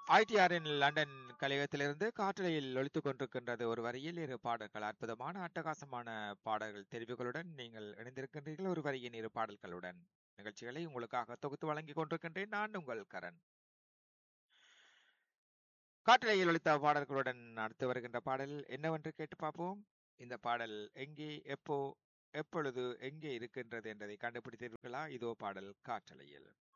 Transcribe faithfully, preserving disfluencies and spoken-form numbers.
ஐடிஆரின் London கலையகத்திலிருந்து காற்றலையில் ஒலித்துக் கொண்டிருக்கின்றது ஒரு வரியில் இரு பாடல்கள். அற்புதமான அட்டகாசமான பாடல்கள் தெரிவுகளுடன் நீங்கள் இணைந்திருக்கின்றீர்கள். ஒரு வரியின் இரு பாடல்களுடன் நிகழ்ச்சிகளை உங்களுக்காக தொகுத்து வழங்கிக் கொண்டிருக்கின்றேன். நான் உங்கள் கரண். காற்றலையில் ஒலித்த பாடல்களுடன் அடுத்து வருகின்ற பாடல் என்னவென்று கேட்டு பார்ப்போம். இந்த பாடல் எங்கே, எப்போ, எப்பொழுது, எங்கே இருக்கின்றது என்பதை கண்டுபிடித்தீர்களா? இதோ பாடல் காற்றலையில்.